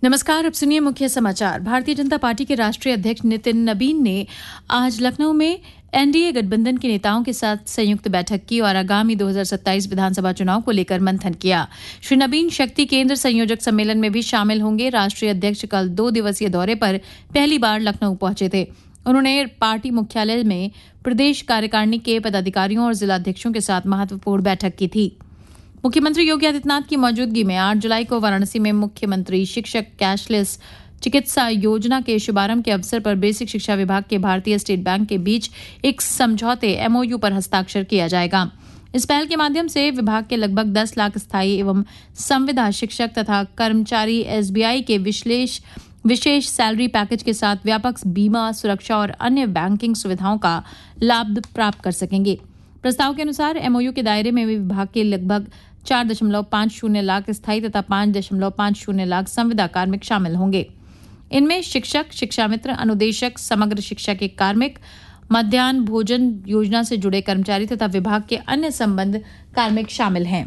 नमस्कार, अब सुनिए मुख्य समाचार। भारतीय जनता पार्टी के राष्ट्रीय अध्यक्ष नितिन नबीन ने आज लखनऊ में एनडीए गठबंधन के नेताओं के साथ संयुक्त बैठक की और आगामी 2027 विधानसभा चुनाव को लेकर मंथन किया। श्री नबीन शक्ति केंद्र संयोजक सम्मेलन में भी शामिल होंगे। राष्ट्रीय अध्यक्ष कल 2 दिवसीय दौरे पर पहली बार लखनऊ पहुंचे थे। उन्होंने पार्टी मुख्यालय में प्रदेश कार्यकारिणी के पदाधिकारियों और जिलाध्यक्षों के साथ महत्वपूर्ण बैठक की थी। मुख्यमंत्री योगी आदित्यनाथ की मौजूदगी में 8 जुलाई को वाराणसी में मुख्यमंत्री शिक्षक कैशलेस चिकित्सा योजना के शुभारंभ के अवसर पर बेसिक शिक्षा विभाग के भारतीय स्टेट बैंक के बीच एक समझौते एमओयू पर हस्ताक्षर किया जाएगा। इस पहल के माध्यम से विभाग के लगभग 10 लाख स्थायी एवं संविदा शिक्षक तथा कर्मचारी एसबीआई के विशेष सैलरी पैकेज के साथ व्यापक बीमा, सुरक्षा और अन्य बैंकिंग सुविधाओं का लाभ प्राप्त कर सकेंगे। प्रस्ताव के अनुसार एमओयू के दायरे में विभाग के लगभग 4.50 लाख स्थायी तथा 5.50 लाख संविदा कार्मिक शामिल होंगे। इनमें शिक्षक, शिक्षा मित्र, अनुदेशक, समग्र शिक्षा के कार्मिक, मध्याह्न भोजन योजना से जुड़े कर्मचारी तथा विभाग के अन्य संबद्ध कार्मिक शामिल हैं।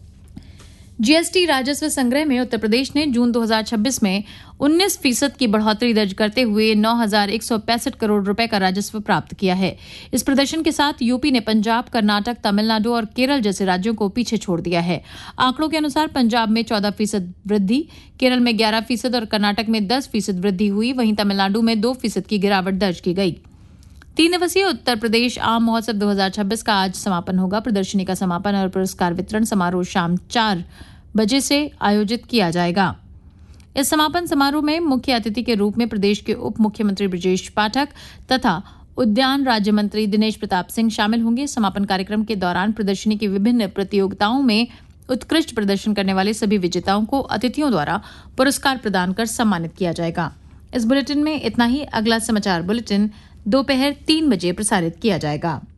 जीएसटी राजस्व संग्रह में उत्तर प्रदेश ने जून 2026 में 19% की बढ़ोतरी दर्ज करते हुए 9,165 करोड़ रुपए का राजस्व प्राप्त किया है। इस प्रदर्शन के साथ यूपी ने पंजाब, कर्नाटक, तमिलनाडु और केरल जैसे राज्यों को पीछे छोड़ दिया है। आंकड़ों के अनुसार पंजाब में 14% वृद्धि, केरल में 11% और कर्नाटक में 10% वृद्धि हुई। वहीं तमिलनाडु में 2% की गिरावट दर्ज की गई। 3 दिवसीय उत्तर प्रदेश आम महोत्सव 2026 का आज समापन होगा। प्रदर्शनी का समापन और पुरस्कार वितरण समारोह शाम 4 बजे से आयोजित किया जाएगा। इस समापन समारोह में मुख्य अतिथि के रूप में प्रदेश के उप मुख्यमंत्री ब्रजेश पाठक तथा उद्यान राज्य मंत्री दिनेश प्रताप सिंह शामिल होंगे। समापन कार्यक्रम के दौरान प्रदर्शनी की विभिन्न प्रतियोगिताओं में उत्कृष्ट प्रदर्शन करने वाले सभी विजेताओं को अतिथियों द्वारा पुरस्कार प्रदान कर सम्मानित किया जाएगा। इस बुलेटिन में इतना ही। अगला समाचार बुलेटिन दोपहर 3 बजे प्रसारित किया जाएगा।